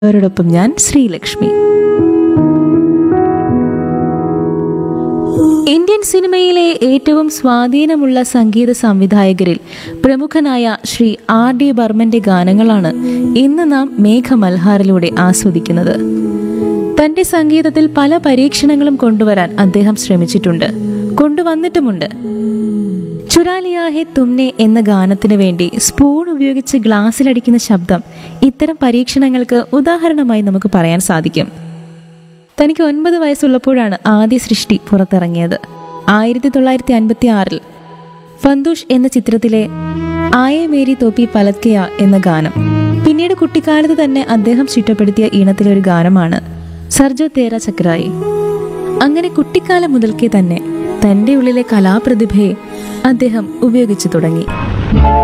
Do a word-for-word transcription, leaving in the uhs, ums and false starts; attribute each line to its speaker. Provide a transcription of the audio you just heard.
Speaker 1: അവരോടൊപ്പം ഞാൻ ശ്രീലക്ഷ്മി. ഇന്ത്യൻ സിനിമയിലെ ഏറ്റവും സ്വാധീനമുള്ള സംഗീത സംവിധായകരിൽ പ്രമുഖനായ ശ്രീ ആർ ഡി ബർമന്റെ ഗാനങ്ങളാണ് ഇന്ന് നാം മേഘമൽഹാറിലൂടെ ആസ്വദിക്കുന്നത്. തന്റെ സംഗീതത്തിൽ പല പരീക്ഷണങ്ങളും കൊണ്ടുവരാൻ അദ്ദേഹം ശ്രമിച്ചിട്ടുണ്ട്, കൊണ്ടുവന്നിട്ടുമുണ്ട്. ചുരാലിയാ ഹെ തുമ്നെ എന്ന ഗാനത്തിന് വേണ്ടി സ്പൂൺ ഉപയോഗിച്ച് ഗ്ലാസ്സിലടിക്കുന്ന ശബ്ദം ഇത്തരം പരീക്ഷണങ്ങൾക്ക് ഉദാഹരണമായി നമുക്ക് പറയാൻ സാധിക്കും. തനിക്ക് ഒൻപത് വയസ്സുള്ളപ്പോഴാണ് ആദ്യ സൃഷ്ടി പുറത്തിറങ്ങിയത്. ആയിരത്തി തൊള്ളായിരത്തി അൻപത്തി ആറിൽ ഫന്തൂഷ് എന്ന ചിത്രത്തിലെ ആയേ മേരി തോപ്പി പലത്കയ എന്ന ഗാനം. പിന്നീട് കുട്ടിക്കാലത്ത് തന്നെ അദ്ദേഹം ചിട്ടപ്പെടുത്തിയ ഈണത്തിലെ ഒരു ഗാനമാണ് സർജോ തേര ചക്രായി. അങ്ങനെ കുട്ടിക്കാലം മുതൽക്കേ തന്നെ തൻ്റെ ഉള്ളിലെ കലാപ്രതിഭയെ അദ്ദേഹം ഉപയോഗിച്ചു തുടങ്ങി.